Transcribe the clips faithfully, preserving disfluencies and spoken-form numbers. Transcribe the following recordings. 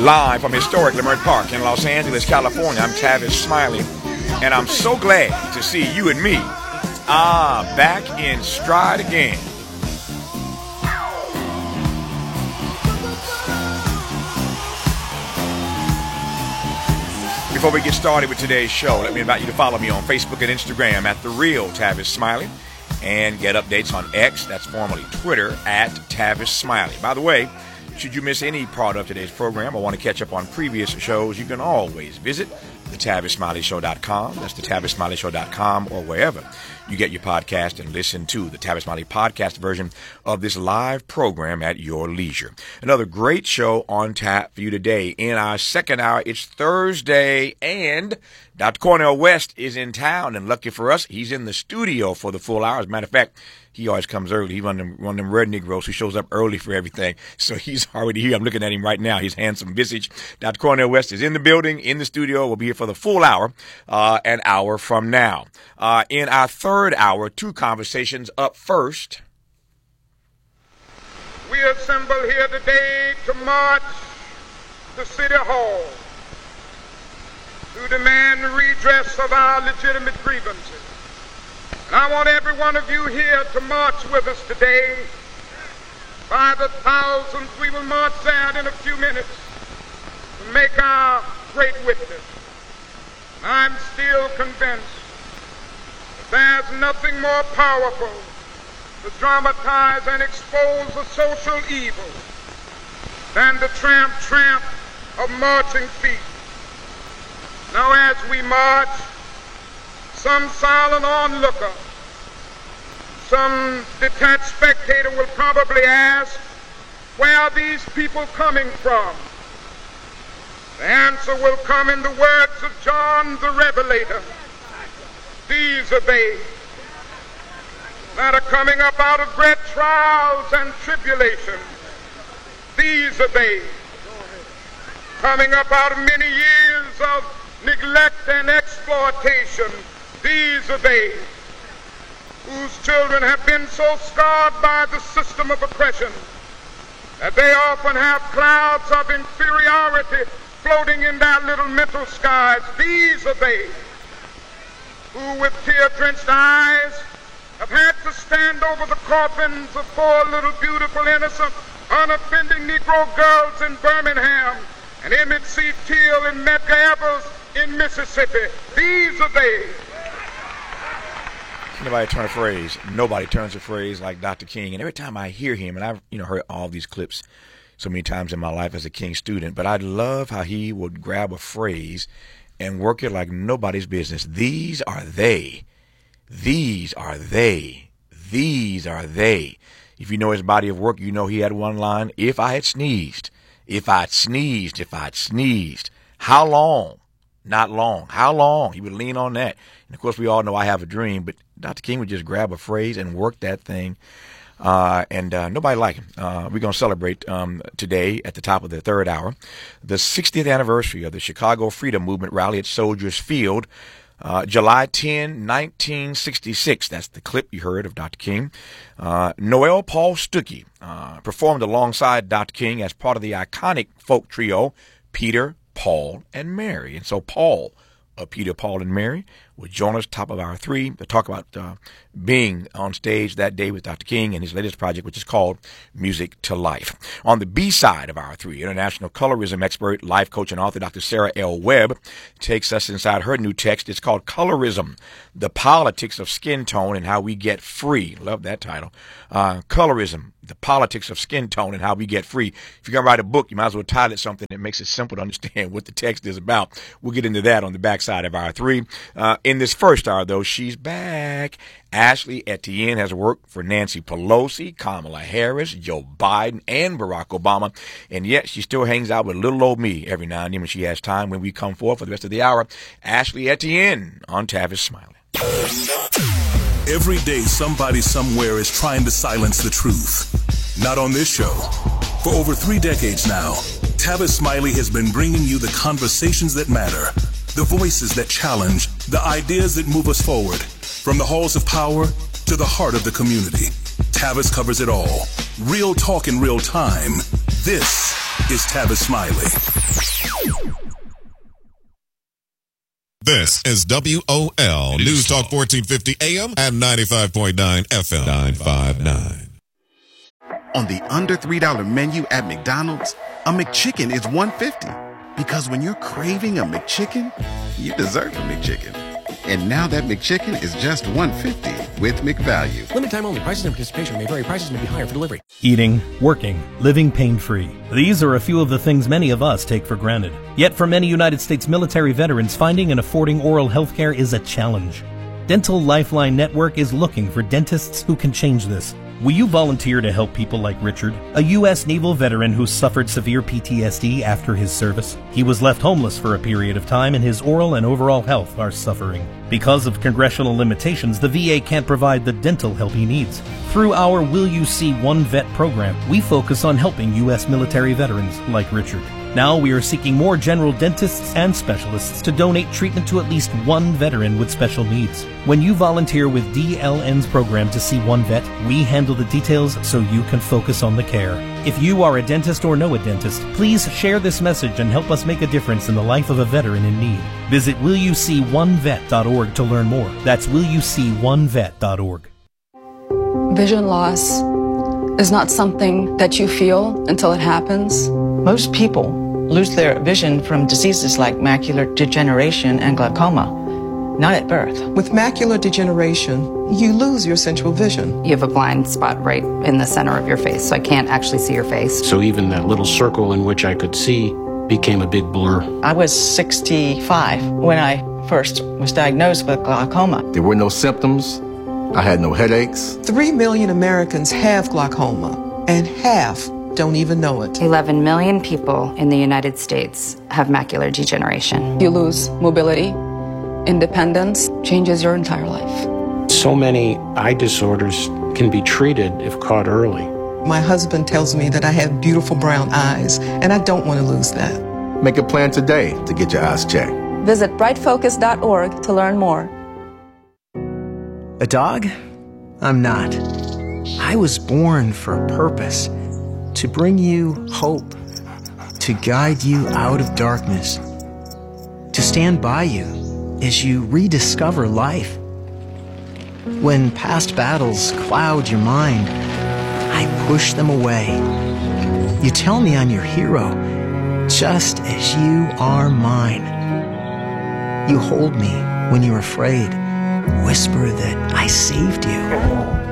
Live from historic Leimert Park in Los Angeles, California, I'm Tavis Smiley, and I'm so glad to see you and me, ah, back in stride again. Before we get started with today's show, let me invite you to follow me on Facebook and Instagram at The Real Tavis Smiley, and get updates on X, that's formerly Twitter, at Tavis Smiley. By the way, should you miss any part of today's program or want to catch up on previous shows, you can always visit the tavis smiley show dot com. That's the tavis smiley show dot com, or wherever you get your podcast, and listen to the Tavis Smiley podcast version of this live program at your leisure. Another great show on tap for you today. In our second hour, it's Thursday, and Doctor Cornel West is in town, and lucky for us, he's in the studio for the full hour. As a matter of fact, he always comes early. He's one of them, one of them red Negroes who shows up early for everything. So he's already here. I'm looking at him right now. His handsome visage. Doctor Cornel West is in the building, in the studio. We'll be here for the full hour, uh, an hour from now. Uh, in our third hour, two conversations up first. We assemble here today to march to City Hall to demand redress of our legitimate grievances. And I want every one of you here to march with us today. By the thousands, we will march out in a few minutes to make our great witness. I'm still convinced that there's nothing more powerful to dramatize and expose the social evil than the tramp, tramp of marching feet. Now as we march, some silent onlooker, some detached spectator will probably ask, where are these people coming from? The answer will come in the words of John the Revelator. These are they that are coming up out of great trials and tribulations. These are they coming up out of many years of neglect and exploitation. These are they whose children have been so scarred by the system of oppression that they often have clouds of inferiority floating in their little mental skies. These are they who, with tear-drenched eyes, have had to stand over the coffins of four little beautiful, innocent, unoffending Negro girls in Birmingham, and Emmett C. Till and Medgar Evers in Mississippi. These are they. Nobody turns a phrase. Nobody turns a phrase like Doctor King. And every time I hear him, and I've you know heard all these clips so many times in my life as a King student, but I love how he would grab a phrase and work it like nobody's business. These are they. These are they. These are they. If you know his body of work, you know he had one line. If I had sneezed, if I'd sneezed, if I'd sneezed, how long? Not long. How long? He would lean on that. And, of course, we all know I have a dream, but Doctor King would just grab a phrase and work that thing. Uh, and uh, nobody like him. Uh, we're going to celebrate um, today at the top of the third hour the sixtieth anniversary of the Chicago Freedom Movement rally at Soldiers Field, uh, July tenth, nineteen sixty-six. That's the clip you heard of Doctor King. Uh, Noel Paul Stuckey uh, performed alongside Doctor King as part of the iconic folk trio Peter, Paul, and Mary. And so Paul of Peter, Paul, and Mary will join us top of hour three to talk about uh, being on stage that day with Doctor King and his latest project, which is called Music to Life. On the B side of hour three, international colorism expert, life coach, and author Doctor Sarah L. Webb takes us inside her new text. It's called Colorism, the Politics of Skin Tone and How We Get Free. Love that title. Uh, Colorism, the Politics of Skin Tone and How We Get Free. If you're going to write a book, you might as well title it something that makes it simple to understand what the text is about. We'll get into that on the back side of hour three. Uh, in this first hour, though, she's back. Ashley Etienne has worked for Nancy Pelosi, Kamala Harris, Joe Biden, and Barack Obama. And yet she still hangs out with little old me every now and then when she has time. When we come forth for the rest of the hour, Ashley Etienne on Tavis Smiley. Every day somebody somewhere is trying to silence the truth. Not on this show. For over three decades now, Tavis Smiley has been bringing you the conversations that matter, the voices that challenge, the ideas that move us forward. From the halls of power to the heart of the community, Tavis covers it all. Real talk in real time. This is Tavis Smiley. This is W O L News Talk fourteen fifty A M and ninety-five point nine F M. nine five nine. On the under three dollar menu at McDonald's, a McChicken is one dollar fifty. Because when you're craving a McChicken, you deserve a McChicken. And now that McChicken is just one dollar fifty with McValue. Limited time only. Prices and participation may vary. Prices may be higher for delivery. Eating, working, living pain-free. These are a few of the things many of us take for granted. Yet for many United States military veterans, finding and affording oral health care is a challenge. Dental Lifeline Network is looking for dentists who can change this. Will you volunteer to help people like Richard, a U S Naval veteran who suffered severe P T S D after his service? He was left homeless for a period of time and his oral and overall health are suffering. Because of congressional limitations, the V A can't provide the dental help he needs. Through our Will You See One Vet program, we focus on helping U S military veterans like Richard. Now we are seeking more general dentists and specialists to donate treatment to at least one veteran with special needs. When you volunteer with D L N's program to see one vet, we handle the details so you can focus on the care. If you are a dentist or know a dentist, please share this message and help us make a difference in the life of a veteran in need. Visit will you see one vet dot org to learn more. That's will you see one vet dot org. Vision loss is not something that you feel until it happens. Most people lose their vision from diseases like macular degeneration and glaucoma, not at birth. With macular degeneration, you lose your central vision. You have a blind spot right in the center of your face, so I can't actually see your face. So even that little circle in which I could see became a big blur. I was sixty-five when I first was diagnosed with glaucoma. There were no symptoms. I had no headaches. Three million Americans have glaucoma, and half don't even know it. eleven million people in the United States have macular degeneration. You lose mobility, independence, changes your entire life. So many eye disorders can be treated if caught early. My husband tells me that I have beautiful brown eyes, and I don't want to lose that. Make a plan today to get your eyes checked. Visit bright focus dot org to learn more. A dog? I'm not. I was born for a purpose. To bring you hope, to guide you out of darkness, to stand by you as you rediscover life. When past battles cloud your mind, I push them away. You tell me I'm your hero, just as you are mine. You hold me when you're afraid, whisper that I saved you.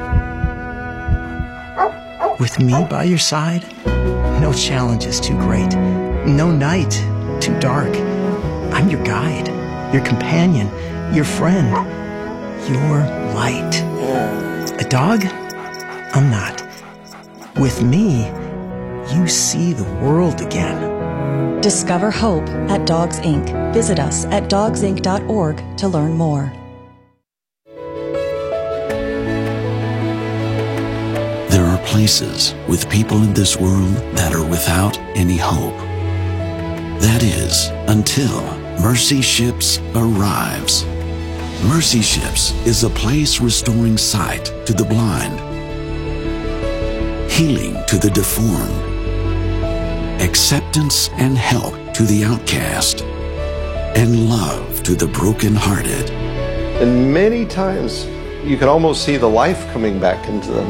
With me by your side, no challenge is too great, no night too dark. I'm your guide, your companion, your friend, your light. A dog? I'm not. With me, you see the world again. Discover hope at Dogs Incorporated. Visit us at dogs inc dot org to learn more. There are places with people in this world that are without any hope. That is, until Mercy Ships arrives. Mercy Ships is a place restoring sight to the blind, healing to the deformed, acceptance and help to the outcast, and love to the brokenhearted. And many times you can almost see the life coming back into them.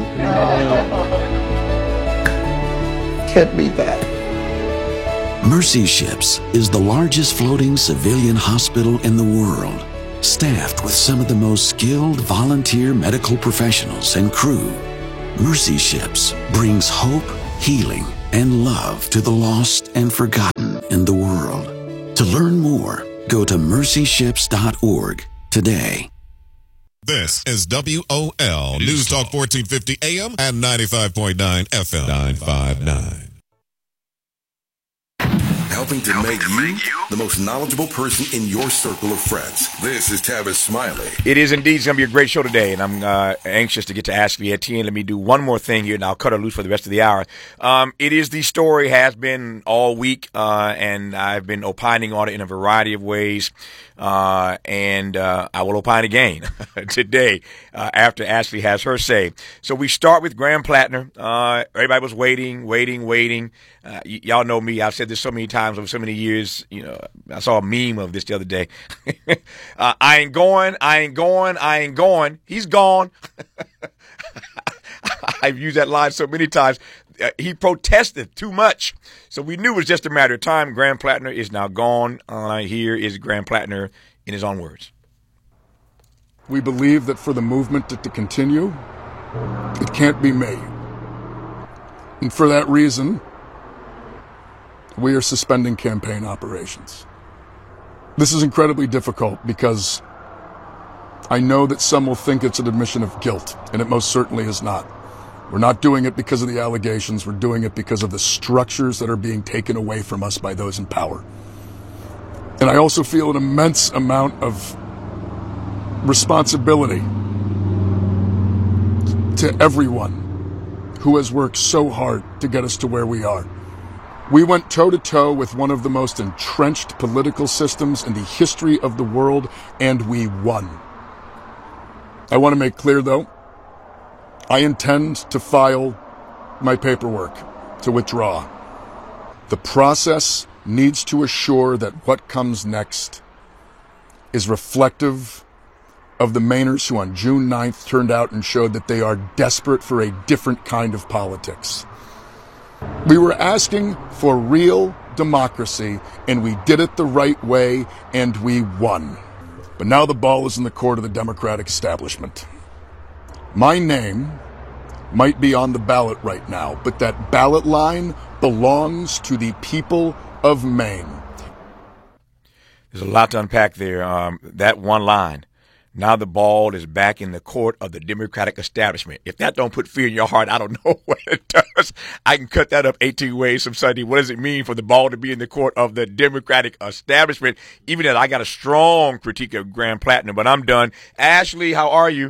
Can't beat that. Mercy Ships is the largest floating civilian hospital in the world, staffed with some of the most skilled volunteer medical professionals and crew. Mercy Ships brings hope, healing, and love to the lost and forgotten in the world. To learn more, go to mercy ships dot org today. This is W O L News Talk fourteen fifty A M and ninety-five point nine F M. nine five nine. Help helping to, helping make, to you make you the most knowledgeable person in your circle of friends. This is Tavis Smiley. It is indeed going to be a great show today, and I'm uh, anxious to get to Ashley Etienne. Let me do one more thing here, and I'll cut her loose for the rest of the hour. Um, it is the story, has been all week, uh, and I've been opining on it in a variety of ways. Uh, and, uh, I will opine again today, uh, after Ashley has her say. So we start with Graham Plattner. Uh, everybody was waiting, waiting, waiting. Uh, y- y'all know me. I've said this so many times over so many years. You know, I saw a meme of this the other day. uh, I ain't going, I ain't going, I ain't going. He's gone. I've used that line so many times. Uh, he protested too much. So we knew it was just a matter of time. Graham Plattner is now gone. Uh, here is Graham Plattner in his own words. We believe that for the movement to, to continue, it can't be me. And for that reason, we are suspending campaign operations. This is incredibly difficult because I know that some will think it's an admission of guilt, and it most certainly is not. We're not doing it because of the allegations. We're doing it because of the structures that are being taken away from us by those in power. And I also feel an immense amount of responsibility to everyone who has worked so hard to get us to where we are. We went toe-to-toe with one of the most entrenched political systems in the history of the world, and we won. I want to make clear, though, I intend to file my paperwork to withdraw. The process needs to assure that what comes next is reflective of the Mainers who on June ninth turned out and showed that they are desperate for a different kind of politics. We were asking for real democracy, and we did it the right way, and we won. But now the ball is in the court of the Democratic establishment. My name might be on the ballot right now, but that ballot line belongs to the people of Maine. There's a lot to unpack there. Um, that one line. Now the ball is back in the court of the Democratic establishment. If that don't put fear in your heart, I don't know what it does. I can cut that up eighteen ways from Sunday. What does it mean for the ball to be in the court of the Democratic establishment? Even that I got a strong critique of Graham Plattner, but I'm done. Ashley, how are you?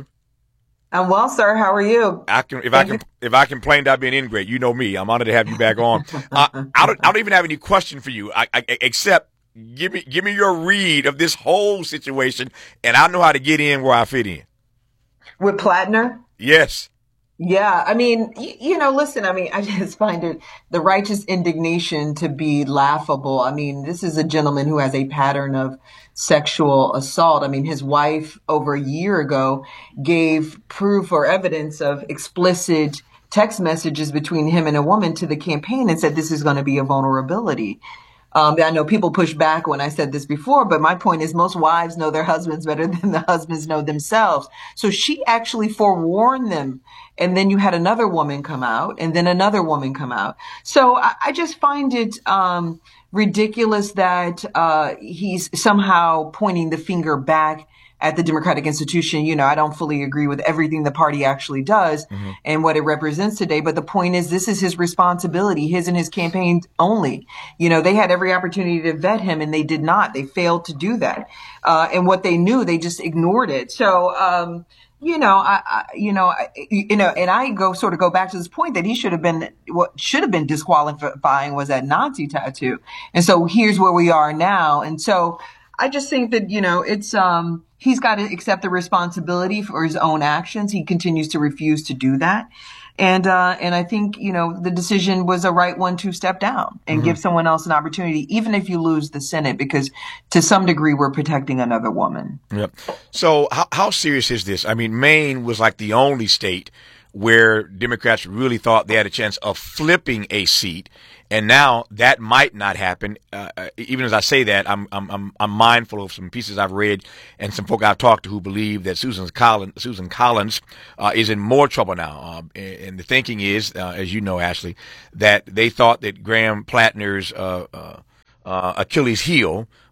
I'm well, sir. How are you? I can, if I can, if I complained, I'd be an ingrate. You know me. I'm honored to have you back on. uh, I don't, I don't even have any question for you, I, I, except give me, give me your read of this whole situation, and I know how to get in where I fit in. With Plattner? Yes. Yeah, I mean, you, you know, listen, I mean, I just find it the righteous indignation to be laughable. I mean, this is a gentleman who has a pattern of sexual assault. I mean, his wife over a year ago gave proof or evidence of explicit text messages between him and a woman to the campaign and said this is going to be a vulnerability. Um, I know people push back when I said this before, but my point is most wives know their husbands better than the husbands know themselves. So she actually forewarned them. And then you had another woman come out and then another woman come out. So I, I just find it um, ridiculous that uh, he's somehow pointing the finger back at the Democratic institution. You know, I don't fully agree with everything the party actually does mm-hmm. and what it represents today. But the point is, this is his responsibility, his and his campaign only. You know, they had every opportunity to vet him and they did not. They failed to do that. Uh, and what they knew, they just ignored it. So, um, you know, I, I you know, I, you know, and I go sort of go back to this point that he should have been, what should have been disqualifying was that Nazi tattoo. And so here's where we are now. And so I just think that, you know, it's, um, he's got to accept the responsibility for his own actions. He continues to refuse to do that. And, uh, and I think, you know, the decision was a right one to step down and mm-hmm. give someone else an opportunity, even if you lose the Senate, because to some degree we're protecting another woman. Yep. So how, how serious is this? I mean, Maine was like the only state where Democrats really thought they had a chance of flipping a seat. And now that might not happen. Uh, even as I say that, I'm, I'm, I'm mindful of some pieces I've read and some folk I've talked to who believe that Susan Collins, Susan Collins, uh, is in more trouble now. Uh, and the thinking is, uh, as you know, Ashley, that they thought that Graham Plattner's, uh, uh, Uh, Achilles heel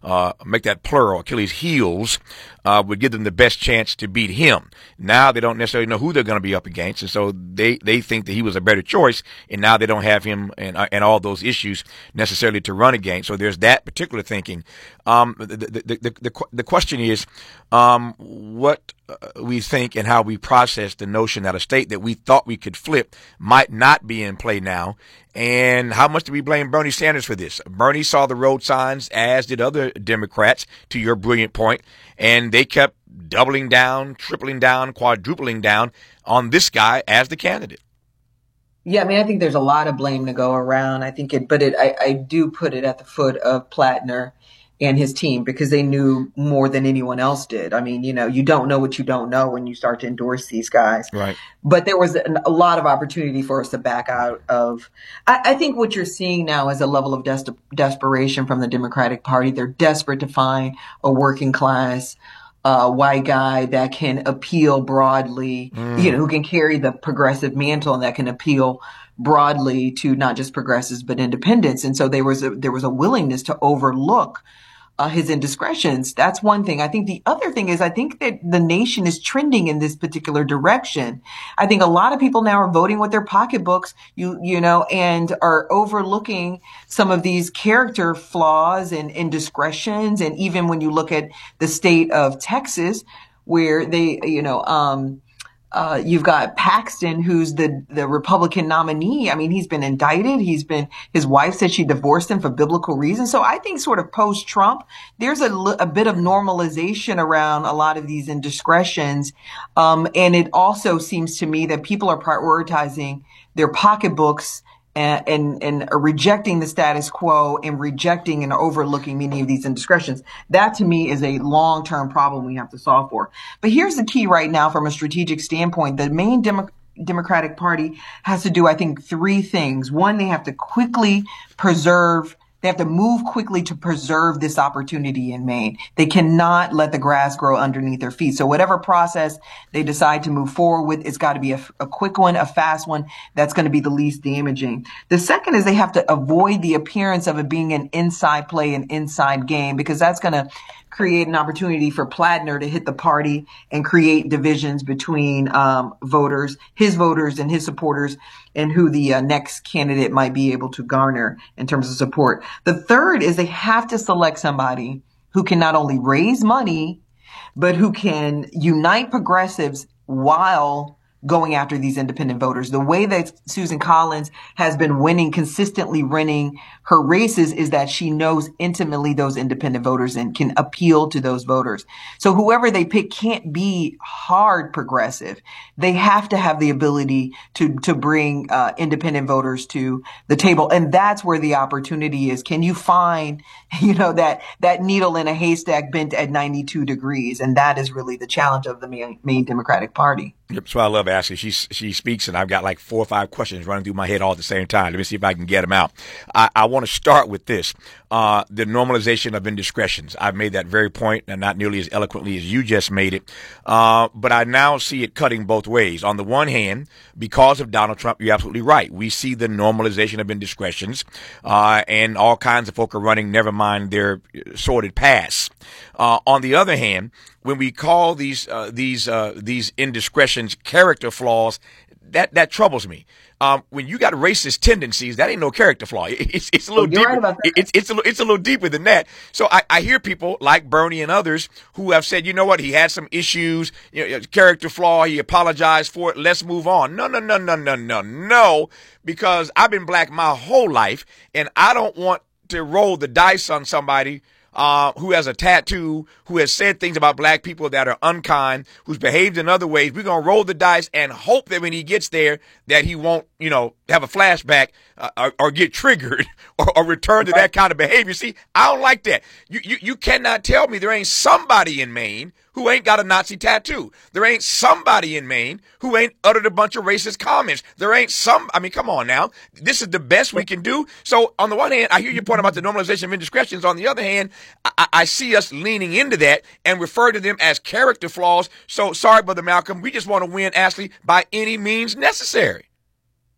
uh, make that plural, Achilles' heels, uh, would give them the best chance to beat him. Now they don't necessarily know who they're going to be up against, and so they, they think that he was a better choice, and now they don't have him and, uh, and all those issues necessarily to run against. So there's that particular thinking. Um, the, the, the, the, the, the question is, um, what we think and how we process the notion that a state that we thought we could flip might not be in play now. And how much do we blame Bernie Sanders for this? Bernie saw the road signs, as did other Democrats, to your brilliant point, and they kept doubling down, tripling down, quadrupling down on this guy as the candidate. Yeah, I mean, I think there's a lot of blame to go around. I think it, but it, I, I do put it at the foot of Plattner and his team, because they knew more than anyone else did. I mean, you know, you don't know what you don't know when you start to endorse these guys. Right. But there was an, a lot of opportunity for us to back out of. I, I think what you're seeing now is a level of des- desperation from the Democratic Party. They're desperate to find a working class uh, white guy that can appeal broadly, mm. you know, who can carry the progressive mantle and that can appeal broadly to not just progressives but independents. And so there was a, there was a willingness to overlook Uh, his indiscretions. That's one thing. I think the other thing is I think that the nation is trending in this particular direction. I think a lot of people now are voting with their pocketbooks, you you know, and are overlooking some of these character flaws and indiscretions. And even when you look at the state of Texas, where they, you know, um, Uh, you've got Paxton, who's the, the Republican nominee. I mean, he's been indicted. He's been, his wife said she divorced him for biblical reasons. So I think sort of post-Trump, there's a, a bit of normalization around a lot of these indiscretions. Um, and it also seems to me that people are prioritizing their pocketbooks and, and, and are rejecting the status quo and rejecting and overlooking many of these indiscretions. That to me is a long-term problem we have to solve for. But here's the key right now from a strategic standpoint. The main Demo- Democratic Party has to do, I think, three things. One, they have to quickly preserve They have to move quickly to preserve this opportunity in Maine. They cannot let the grass grow underneath their feet. So whatever process they decide to move forward with, it's got to be a, a quick one, a fast one that's going to be the least damaging. The second is they have to avoid the appearance of it being an inside play, an inside game, because that's going to create an opportunity for Plattner to hit the party and create divisions between um, voters, his voters and his supporters, and who the uh, next candidate might be able to garner in terms of support. The third is they have to select somebody who can not only raise money, but who can unite progressives while going after these independent voters. The way that Susan Collins has been winning, consistently winning her races, is that she knows intimately those independent voters and can appeal to those voters. So whoever they pick can't be hard progressive. They have to have the ability to, to bring uh, independent voters to the table. And that's where the opportunity is. Can you find, you know, that, that needle in a haystack bent at ninety-two degrees? And that is really the challenge of the main, main Democratic Party. Yep, that's why I love Ashley. She she speaks, and I've got like four or five questions running through my head all at the same time. Let me see if I can get them out. I, I want to start with this, uh, the normalization of indiscretions. I've made that very point, and not nearly as eloquently as you just made it. Uh, but I now see it cutting both ways. On the one hand, because of Donald Trump, you're absolutely right. We see the normalization of indiscretions, uh, and all kinds of folk are running, never mind their sordid past. Uh, on the other hand, when we call these uh, these uh, these indiscretions character flaws, that that troubles me. Um, when you got racist tendencies, that ain't no character flaw. It, it's it's a little You're deeper. right about that. It's it's a little, it's a little deeper than that. So I, I hear people like Bernie and others who have said, you know what, he had some issues, you know, character flaw. He apologized for it. Let's move on. No, no, no, no, no, no, no. Because I've been black my whole life, and I don't want to roll the dice on somebody Uh, who has a tattoo, who has said things about black people that are unkind, who's behaved in other ways. We're going to roll the dice and hope that when he gets there that he won't, you know, have a flashback uh, or, or get triggered or, or return to that kind of behavior. See, I don't like that. You, you, you cannot tell me there ain't somebody in Maine who ain't got a Nazi tattoo. There ain't somebody in Maine who ain't uttered a bunch of racist comments. There ain't some, I mean, come on now. This is the best we can do. So on the one hand, I hear your point about the normalization of indiscretions. On the other hand, I, I see us leaning into that and refer to them as character flaws. So sorry, Brother Malcolm, we just want to win, Ashley, by any means necessary.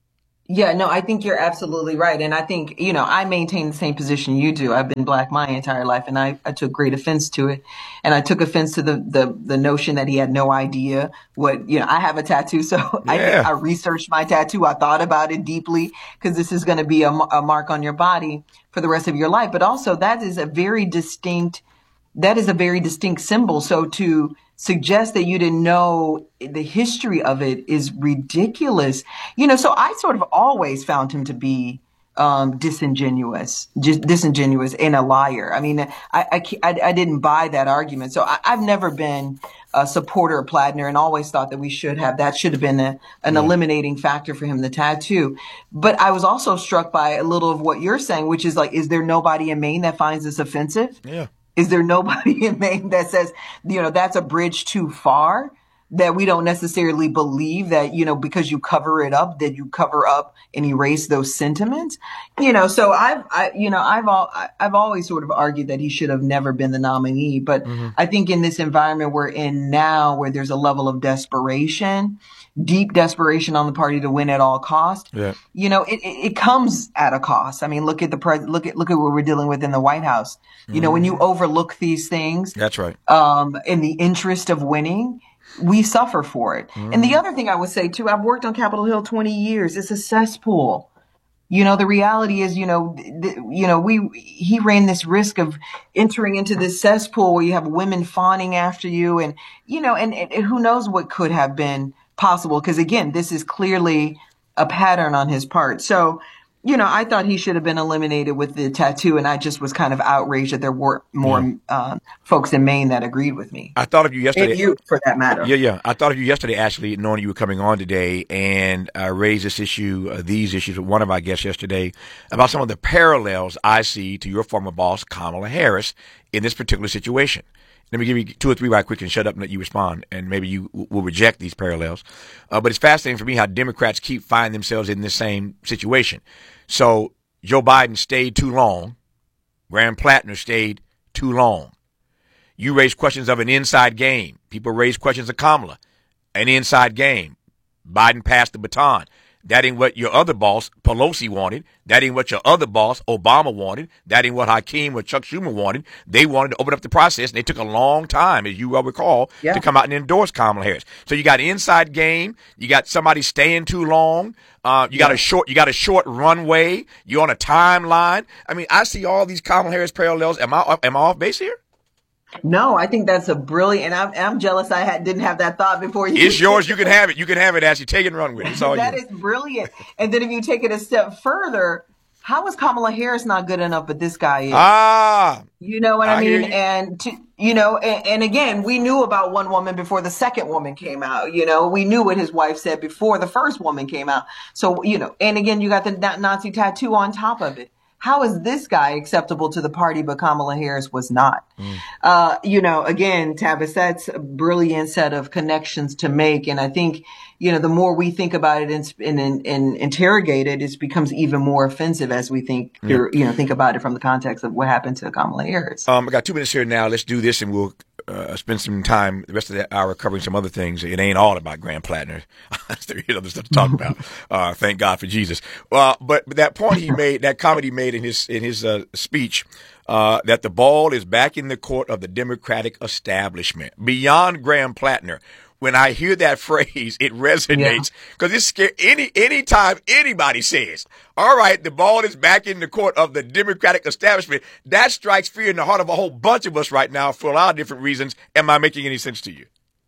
Yeah, no, I think you're absolutely right. And I think, you know, I maintain the same position you do. I've been black my entire life, and I, I took great offense to it. And I took offense to the, the, the notion that he had no idea what, you know, I have a tattoo. So Yeah. I, I researched my tattoo. I thought about it deeply because this is going to be a, a mark on your body for the rest of your life. But also that is a very distinct, that is a very distinct symbol. So to suggest that you didn't know the history of it is ridiculous. You know, so I sort of always found him to be um, disingenuous, just disingenuous and a liar. I mean, I, I, I, I didn't buy that argument. So I, I've never been a supporter of Platner and always thought that we should have, that should have been a, an Yeah. eliminating factor for him, the tattoo. But I was also struck by a little of what you're saying, which is like, is there nobody in Maine that finds this offensive? Yeah. Is there nobody in Maine that says, you know, that's a bridge too far, that we don't necessarily believe that, you know, because you cover it up, that you cover up and erase those sentiments? You know, so I've, I, you know, I've all, I've always sort of argued that he should have never been the nominee. But Mhm. I think in this environment we're in now, where there's a level of desperation, deep desperation on the party to win at all costs, Yeah. you know, it, it, it comes at a cost. I mean, look at the pres- look at look at what we're dealing with in the White House. You know, when you overlook these things, That's right. um, in the interest of winning, we suffer for it. And the Mhm. other thing I would say too, I've worked on Capitol Hill twenty years. It's a cesspool. You know, the reality is, you know, th- th- you know, we he ran this risk of entering into this cesspool where you have women fawning after you, and you know, and, and who knows what could have been possible? Because again, this is clearly a pattern on his part. So, you know, I thought he should have been eliminated with the tattoo, and I just was kind of outraged that there were more Yeah. um, folks in Maine that agreed with me. I thought of you yesterday. And you, for that matter. Yeah, yeah. I thought of you yesterday, Ashley, knowing you were coming on today, and I raised this issue, uh, these issues with one of our guests yesterday about some of the parallels I see to your former boss, Kamala Harris, in this particular situation. Let me give you two or three right quick and shut up and let you respond, and maybe you w- will reject these parallels. Uh, but it's fascinating for me how Democrats keep finding themselves in this same situation. So Joe Biden stayed too long. Graham Platner stayed too long. You raise questions of an inside game. People raise questions of Kamala, an inside game. Biden passed the baton. That ain't what your other boss, Pelosi, wanted. That ain't what your other boss, Obama, wanted. That ain't what Hakeem or Chuck Schumer wanted. They wanted to open up the process, and they took a long time, as you well recall, Yeah. to come out and endorse Kamala Harris. So you got inside game. You got somebody staying too long. Uh, you got Yeah. a short. You got a short runway. You're on a timeline. I mean, I see all these Kamala Harris parallels. Am I am I off base here? No, I think that's a brilliant, and I'm, I'm jealous I had, didn't have that thought before you. It's yours. You can have it. You can have it, Ashley. Take it and run with it. It's all That yours. is brilliant. And then if you take it a step further, how is Kamala Harris not good enough, but this guy is? Ah, You know what I, I hear mean? you. And, to, you know, and, and again, we knew about one woman before the second woman came out. You know, we knew what his wife said before the first woman came out. So, you know, and again, you got the Na- Nazi tattoo on top of it. How is this guy acceptable to the party, but Kamala Harris was not? Uh, you know, again, Tavis, that's a brilliant set of connections to make. And I think, you know, the more we think about it and, and, and, and interrogate it, it becomes even more offensive as we think, through, you know, think about it from the context of what happened to Kamala Harris. Um, I got two minutes here now. Let's do this, and we'll uh, spend some time the rest of the hour covering some other things. It ain't all about Graham Platner. There's other stuff to talk about. Uh, thank God for Jesus. Uh, but, but that point he made, that comment he made in his in his uh, speech, uh, that the ball is back in the court of the Democratic establishment, beyond Graham Platner. When I hear that phrase, it resonates because it's scary. Any anytime anybody says, "All right, the ball is back in the court of the Democratic establishment," that strikes fear in the heart of a whole bunch of us right now for a lot of different reasons. Am I making any sense to you?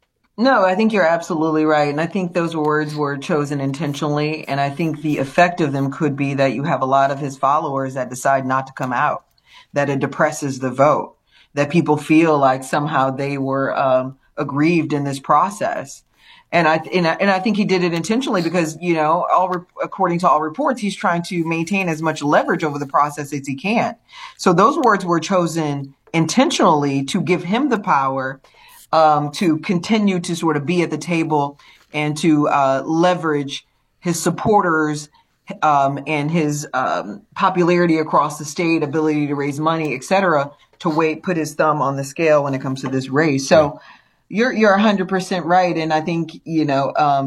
No, I think you're absolutely right. And I think those words were chosen intentionally. And I think the effect of them could be that you have a lot of his followers that decide not to come out, that it depresses the vote, that people feel like somehow they were um, aggrieved in this process. And I, and I and I think he did it intentionally because, you know, all re- according to all reports, he's trying to maintain as much leverage over the process as he can. So those words were chosen intentionally to give him the power um, to continue to sort of be at the table and to uh, leverage his supporters um, and his um, popularity across the state, ability to raise money, et cetera, to wait, put his thumb on the scale when it comes to this race. So you're you're one hundred percent right. And I think, you know, um,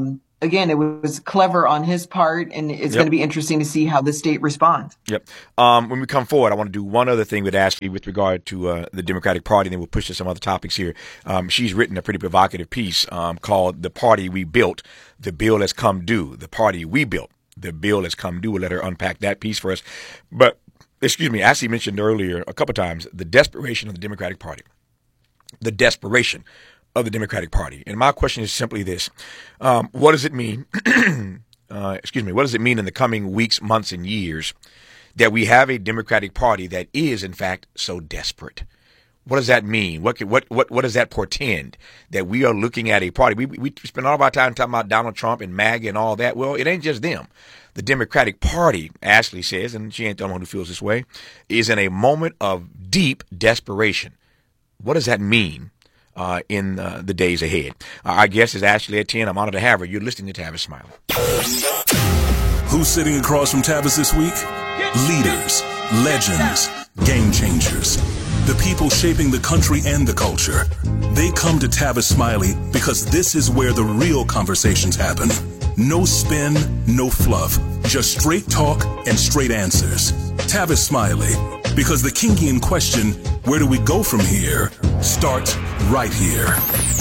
again, it was clever on his part, and it's Yep. going to be interesting to see how the state responds. Yep. Um, when we come forward, I want to do one other thing with Ashley with regard to uh, the Democratic Party, and then we'll push to some other topics here. Um, she's written a pretty provocative piece um, called "The Party We Built, the Bill Has Come Due." The Party We Built, the Bill Has Come Due. We'll let her unpack that piece for us. But, excuse me, Ashley mentioned earlier a couple times the desperation of the Democratic Party. The desperation of the Democratic Party. And my question is simply this. Um, what does it mean, uh, excuse me, what does it mean in the coming weeks, months, and years that we have a Democratic Party that is, in fact, so desperate? What does that mean? What can, what what what does that portend? That we are looking at a party. We we spend all of our time talking about Donald Trump and MAGA and all that. Well, it ain't just them. The Democratic Party, Ashley says, and she ain't the only one who feels this way, is in a moment of deep desperation. What does that mean uh, in uh, the days ahead? Uh, our guest is Ashley Etienne. I'm honored to have her. You're listening to Tavis Smiley. Who's sitting across from Tavis this week? Leaders, legends, game changers. The people shaping the country and the culture. They come to Tavis Smiley because this is where the real conversations happen. No spin, no fluff. Just straight talk and straight answers. Tavis Smiley. Because the kinky question, where do we go from here, starts right here.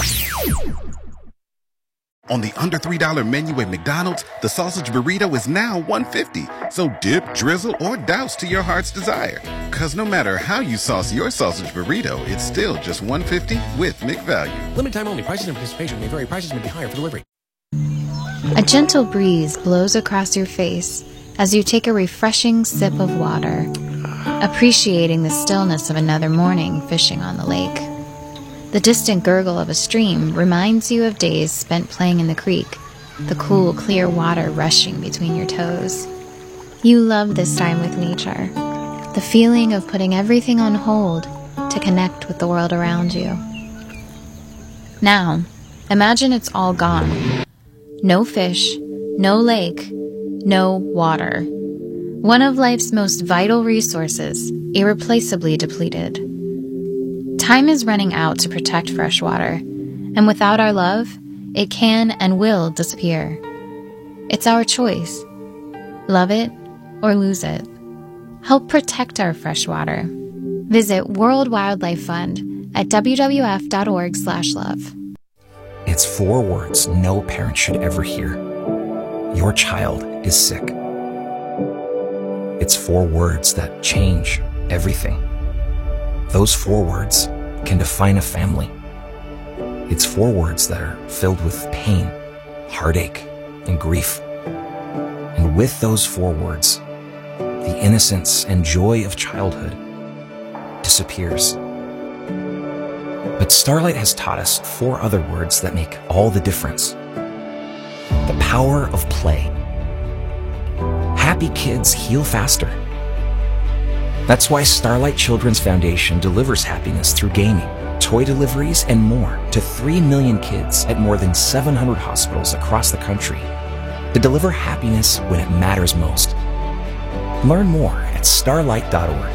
On the under three dollar menu at McDonald's, the sausage burrito is now one fifty. So dip, drizzle, or douse to your heart's desire. Because no matter how you sauce your sausage burrito, it's still just one fifty with McValue. Limited time only. Prices and participation may vary. Prices may be higher for delivery. A gentle breeze blows across your face as you take a refreshing sip of water, appreciating the stillness of another morning fishing on the lake. The distant gurgle of a stream reminds you of days spent playing in the creek, the cool, clear water rushing between your toes. You love this time with nature, the feeling of putting everything on hold to connect with the world around you. Now, imagine it's all gone. No fish, no lake, no water. One of life's most vital resources, irreplaceably depleted. Time is running out to protect fresh water, and without our love, it can and will disappear. It's our choice. Love it or lose it. Help protect our fresh water. Visit World Wildlife Fund at w w f dot org slash love. It's four words no parent should ever hear. Your child is sick. It's four words that change everything. Those four words can define a family. It's four words that are filled with pain, heartache, and grief. And with those four words, the innocence and joy of childhood disappears. But Starlight has taught us four other words that make all the difference. The power of play. Happy kids heal faster. That's why Starlight Children's Foundation delivers happiness through gaming, toy deliveries, and more to three million kids at more than seven hundred hospitals across the country to deliver happiness when it matters most. Learn more at starlight dot org.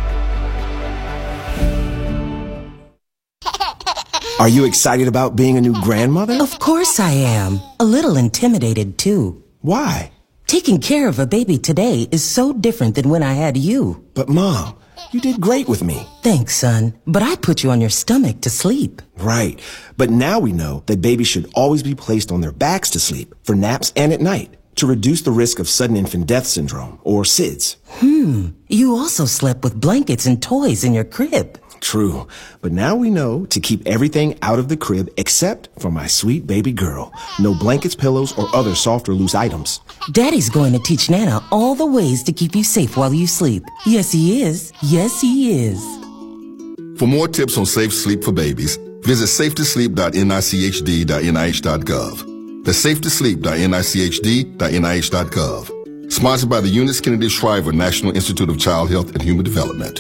Are you excited about being a new grandmother? Of course I am. A little intimidated, too. Why? Taking care of a baby today is so different than when I had you. But Mom, you did great with me. Thanks, son. But I put you on your stomach to sleep. Right. But now we know that babies should always be placed on their backs to sleep, for naps and at night, to reduce the risk of sudden infant death syndrome, or S I D S. Hmm. You also slept with blankets and toys in your crib. True. But now we know to keep everything out of the crib except for my sweet baby girl. No blankets, pillows, or other soft or loose items. Daddy's going to teach Nana all the ways to keep you safe while you sleep. Yes, he is. Yes, he is. For more tips on safe sleep for babies, visit safe to sleep dot n i c h d dot n i h dot gov. That's safe to sleep dot n i c h d dot n i h dot gov. Sponsored by the Eunice Kennedy Shriver National Institute of Child Health and Human Development.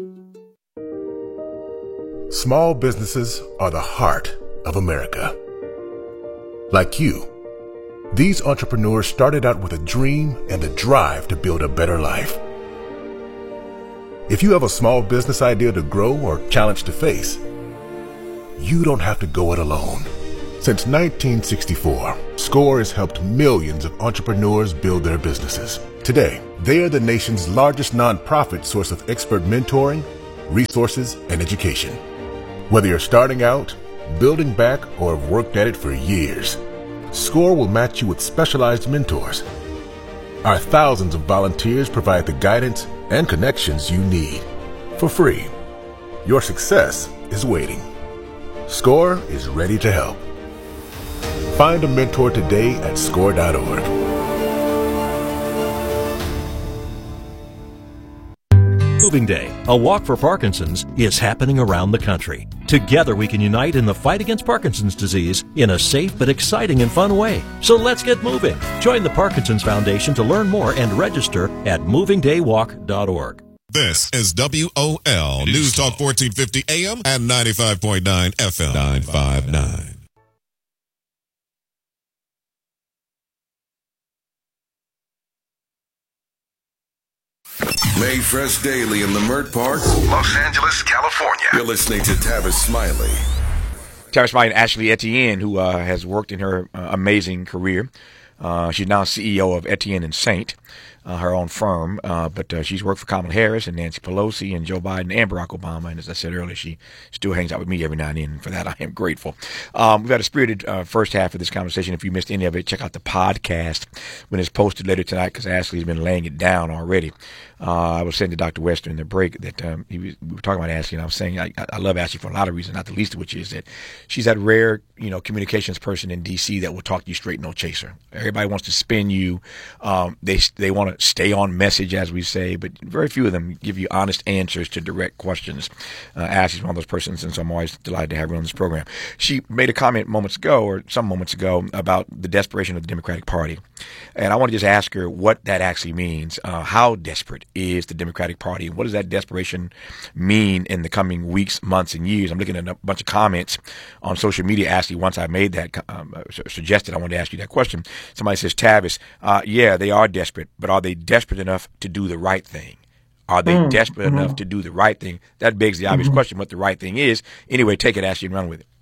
Small businesses are the heart of America. Like you, these entrepreneurs started out with a dream and a drive to build a better life. If you have a small business idea to grow or challenge to face, you don't have to go it alone. Since nineteen sixty-four, SCORE has helped millions of entrepreneurs build their businesses. Today, they are the nation's largest nonprofit source of expert mentoring, resources, and education. Whether you're starting out, building back, or have worked at it for years, SCORE will match you with specialized mentors. Our thousands of volunteers provide the guidance and connections you need for free. Your success is waiting. SCORE is ready to help. Find a mentor today at score dot org. Moving Day, a walk for Parkinson's, is happening around the country. Together we can unite in the fight against Parkinson's disease in a safe but exciting and fun way. So let's get moving. Join the Parkinson's Foundation to learn more and register at moving day walk dot org. This is W O L News Talk fourteen fifty A M and ninety-five point nine F M. nine five nine. Made fresh daily in Leimert Park, Los Angeles, California. You're listening to Tavis Smiley. Tavis Smiley and Ashley Etienne, who uh, has worked in her uh, amazing career. Uh, she's now C E O of Etienne and Saint, uh, her own firm. Uh, but uh, she's worked for Kamala Harris and Nancy Pelosi and Joe Biden and Barack Obama. And as I said earlier, she still hangs out with me every now and then. And for that, I am grateful. Um, we've had a spirited uh, first half of this conversation. If you missed any of it, check out the podcast when it's posted later tonight, because Ashley's been laying it down already. Uh, I was saying to Doctor Wester in the break that um, he was, we were talking about Ashley, and I was saying I, I love Ashley for a lot of reasons, not the least of which is that she's that rare, you know, communications person in D C that will talk to you straight, no chaser. Everybody wants to spin you. Um, they they want to stay on message, as we say, but very few of them give you honest answers to direct questions. Uh, Ashley's one of those persons, and so I'm always delighted to have her on this program. She made a comment moments ago, or some moments ago, about the desperation of the Democratic Party, and I want to just ask her what that actually means. Uh, how desperate is the Democratic Party? What does that desperation mean in the coming weeks, months, and years? I'm looking at a bunch of comments on social media. Ashley, once I made that, um, suggested I wanted to ask you that question. Somebody says, Tavis, uh, yeah, they are desperate, but are they desperate enough to do the right thing? Are they mm, desperate mm-hmm. enough to do the right thing? That begs the obvious mm-hmm. question, what the right thing is. Anyway, take it, Ashley, and run with it.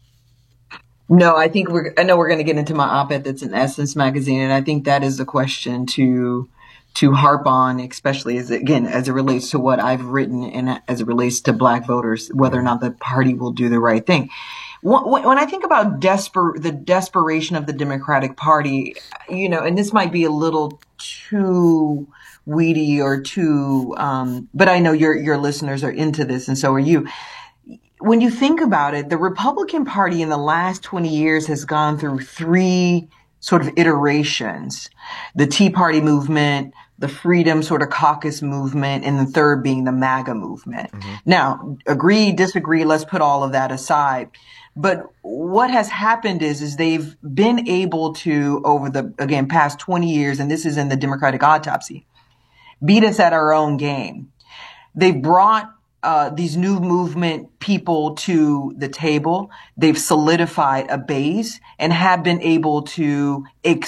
No, I think we're, I know we're going to get into my op-ed that's in Essence magazine, and I think that is the question to to harp on, especially as, again, as it relates to what I've written and as it relates to black voters, whether or not the party will do the right thing. When I think about desper- the desperation of the Democratic Party, you know, and this might be a little too weedy or too, um, but I know your your listeners are into this, and so are you. When you think about it, the Republican Party in the last twenty years has gone through three sort of iterations: the Tea Party movement, the Freedom sort of caucus movement, and the third being the MAGA movement. Mm-hmm. Now, agree, disagree, let's put all of that aside. But what has happened is, is they've been able to, over the, again, past twenty years, and this is in the Democratic autopsy, beat us at our own game. They've brought uh, these new movement people to the table. They've solidified a base and have been able to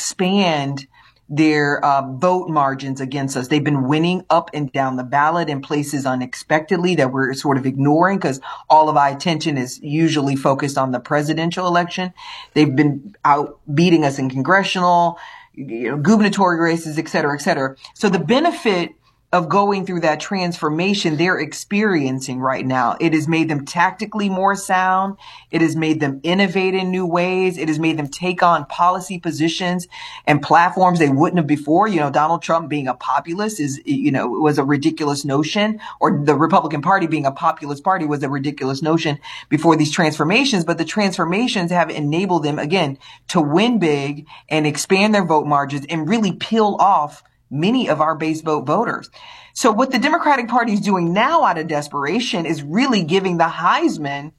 expand their uh, vote margins against us. They've been winning up and down the ballot in places unexpectedly that we're sort of ignoring because all of our attention is usually focused on the presidential election. They've been out beating us in congressional, you know, gubernatorial races, et cetera, et cetera. So the benefit of going through that transformation they're experiencing right now, it has made them tactically more sound. It has made them innovate in new ways. It has made them take on policy positions and platforms they wouldn't have before. You know, Donald Trump being a populist is, you know, was a ridiculous notion, or the Republican Party being a populist party was a ridiculous notion before these transformations. But the transformations have enabled them, again, to win big and expand their vote margins and really peel off many of our base vote voters. So what the Democratic Party is doing now out of desperation is really giving the Heisman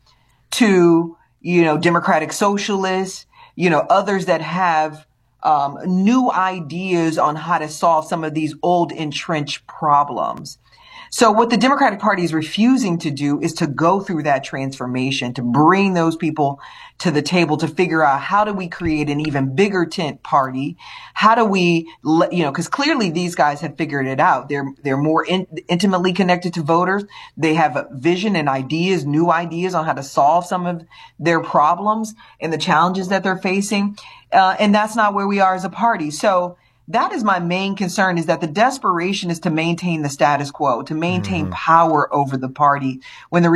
to, you know, Democratic socialists, you know, others that have um, new ideas on how to solve some of these old entrenched problems. So what the Democratic Party is refusing to do is to go through that transformation, to bring those people to the table, to figure out how do we create an even bigger tent party? How do we, let, you know, because clearly these guys have figured it out. They're they're more in, intimately connected to voters. They have a vision and ideas, new ideas on how to solve some of their problems and the challenges that they're facing. Uh, and that's not where we are as a party. So that is my main concern, is that the desperation is to maintain the status quo, to maintain mm-hmm. power over the party when the